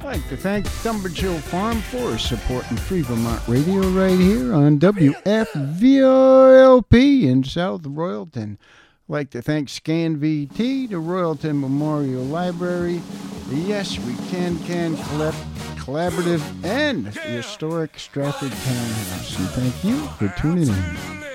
I'd like to thank Tunbridge Hill Farm for supporting Free Vermont Radio right here on WFVOLP in South Royalton. I'd like to thank Scan VT, the Royalton Memorial Library, the Yes We Can Collaborative, and the historic Stratford Townhouse. And thank you for tuning in.